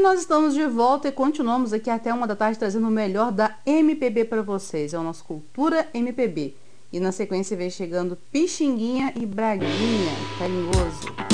nós estamos de volta e continuamos aqui até 1 da tarde trazendo o melhor da MPB para vocês. É o nosso Cultura MPB. E na sequência vem chegando Pixinguinha e Braguinha, carinhoso.